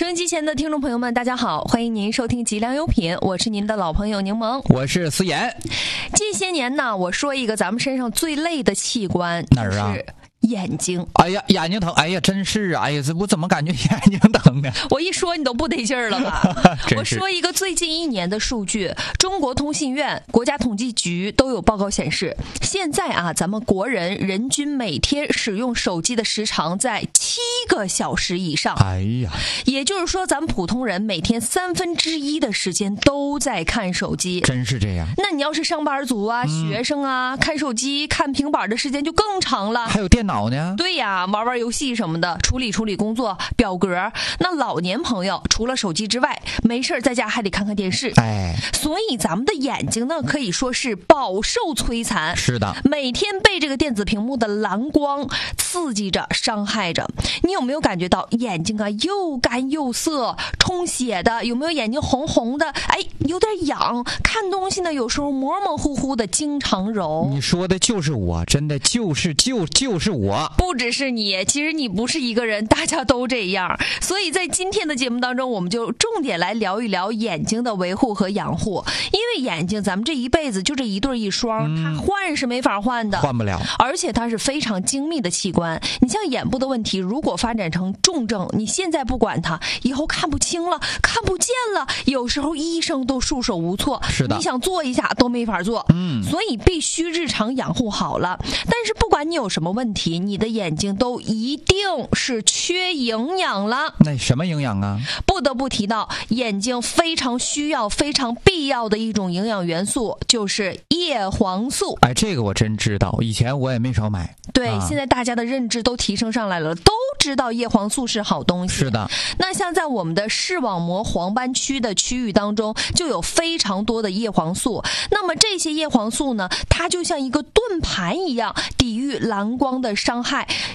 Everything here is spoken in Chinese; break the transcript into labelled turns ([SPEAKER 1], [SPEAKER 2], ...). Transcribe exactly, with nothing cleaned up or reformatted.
[SPEAKER 1] 音机前的听众朋友们，大家好，欢迎您收听极良优品，我是您的老朋友柠檬，
[SPEAKER 2] 我是思妍。
[SPEAKER 1] 近些年呢，我说一个咱们身上最累的器官，
[SPEAKER 2] 哪儿啊？
[SPEAKER 1] 就是眼睛。
[SPEAKER 2] 哎呀，眼睛疼！哎呀，真是啊！哎呀，这我怎么感觉眼睛疼呢？
[SPEAKER 1] 我一说你都不得劲儿了吧？我说一个最近一年的数据，中国通信院、国家统计局都有报告显示，现在啊，咱们国人人均每天使用手机的时长在七个小时以上。
[SPEAKER 2] 哎呀，
[SPEAKER 1] 也就是说，咱们普通人每天三分之一的时间都在看手机。
[SPEAKER 2] 真是这样。
[SPEAKER 1] 那你要是上班族啊、嗯、学生啊，看手机、看平板的时间就更长了。
[SPEAKER 2] 还有电脑呢？
[SPEAKER 1] 对呀，玩玩游戏什么的，处理处理工作表格。那老年朋友除了手机之外，没事在家还得看看电视。
[SPEAKER 2] 哎，
[SPEAKER 1] 所以咱们的眼睛呢，可以说是饱受摧残。
[SPEAKER 2] 是的，
[SPEAKER 1] 每天被这个电子屏幕的蓝光刺激着、伤害着。你有没有感觉到眼睛啊又干又涩、充血的？有没有眼睛红红的？哎，有点痒，看东西呢有时候模模糊糊的，经常揉。
[SPEAKER 2] 你说的就是我，真的就是就就是我。
[SPEAKER 1] 不只是你，其实你不是一个人，大家都这样。所以在今天的节目当中，我们就重点来聊一聊眼睛的维护和养护。因为眼睛咱们这一辈子就这一对一双、嗯、它换是没法换的，
[SPEAKER 2] 换不了，
[SPEAKER 1] 而且它是非常精密的器官。你像眼部的问题，如果发展成重症，你现在不管它，以后看不清了，看不见了，有时候医生都束手无措。
[SPEAKER 2] 是的，
[SPEAKER 1] 你想做一下都没法做。
[SPEAKER 2] 嗯，
[SPEAKER 1] 所以必须日常养护好了。但是不管你有什么问题，你的眼睛都一定是缺营养了。
[SPEAKER 2] 那什么营养啊？
[SPEAKER 1] 不得不提到眼睛非常需要、非常必要的一种营养元素，就是叶黄素。
[SPEAKER 2] 哎，这个我真知道，以前我也没少买。
[SPEAKER 1] 对、
[SPEAKER 2] 啊，
[SPEAKER 1] 现在大家的认知都提升上来了，都知道叶黄素是好东西。
[SPEAKER 2] 是的。
[SPEAKER 1] 那像在我们的视网膜黄斑区的区域当中，就有非常多的叶黄素。那么这些叶黄素呢，它就像一个盾牌一样，抵御蓝光的伤害。